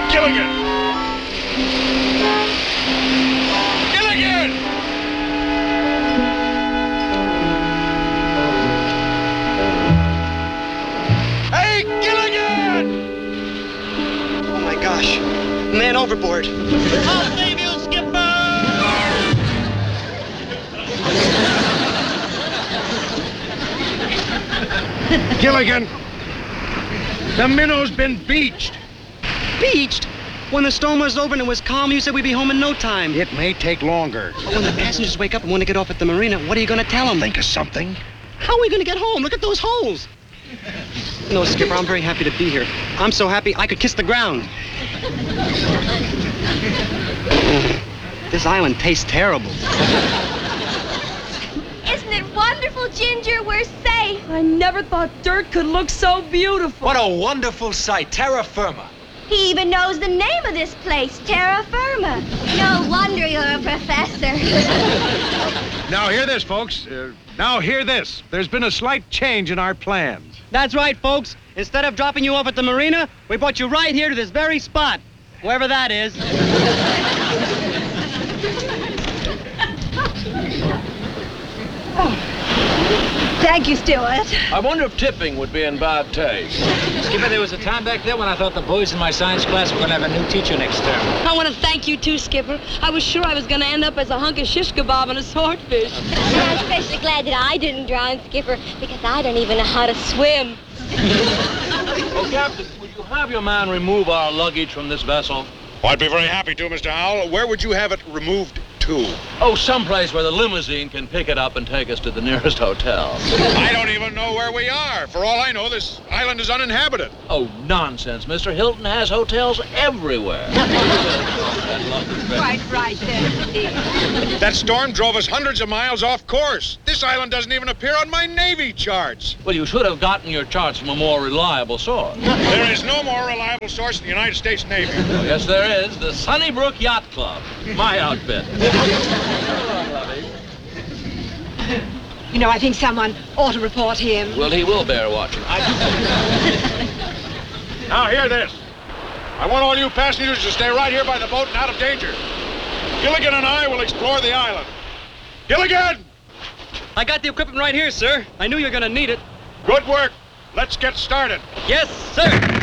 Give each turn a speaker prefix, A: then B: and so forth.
A: Gilligan! Gilligan! Hey, Gilligan!
B: Oh my gosh. Man overboard.
C: I'll save you, Skipper!
A: Gilligan! The minnow's been beached.
B: Beached? When the storm was over and it was calm, you said we'd be home in no time.
A: It may take longer.
B: But when the passengers wake up and want to get off at the marina, what are you going to tell them?
A: Think of something.
B: How are we going to get home? Look at those holes. No, Skipper, I'm very happy to be here. I'm so happy I could kiss the ground. This island tastes terrible.
D: Isn't it wonderful, Ginger? We're safe.
E: I never thought dirt could look so beautiful.
F: What a wonderful sight, terra firma.
D: He even knows the name of this place, Terra Firma. No wonder you're a professor.
A: Now hear this, folks. Now hear this. There's been a slight change in our plans.
B: That's right, folks. Instead of dropping you off at the marina, we brought you right here to this very spot. Wherever that is.
E: Thank you, Stuart.
G: I wonder if tipping would be in bad taste.
F: Skipper, there was a time back there when I thought the boys in my science class were going to have a new teacher next term.
E: I want to thank you, too, Skipper. I was sure I was going to end up as a hunk of shish kebab and a swordfish.
D: I'm especially glad that I didn't drown, Skipper, because I don't even know how to swim.
G: Oh, Captain, would you have your man remove our luggage from this vessel?
A: Well, I'd be very happy to, Mr. Howell. Where would you have it removed to?
G: Oh, someplace where the limousine can pick it up and take us to the nearest hotel.
A: I don't even know where we are. For all I know, this island is uninhabited.
G: Oh, nonsense. Mr. Hilton has hotels everywhere.
E: Quite right there, Steve.
A: That storm drove us hundreds of miles off course. This island doesn't even appear on my Navy charts.
G: Well, you should have gotten your charts from a more reliable source.
A: There is no more reliable source in the United States Navy.
G: Oh, yes, there is. The Sunnybrook Yacht Club. My outfit.
E: You know, I think someone ought to report him.
G: Well, he will bear watching.
A: Now, hear this. I want all you passengers to stay right here by the boat and out of danger. Gilligan and I will explore the island. Gilligan!
B: I got the equipment right here, sir. I knew you were going to need it.
A: Good work. Let's get started.
B: Yes, sir.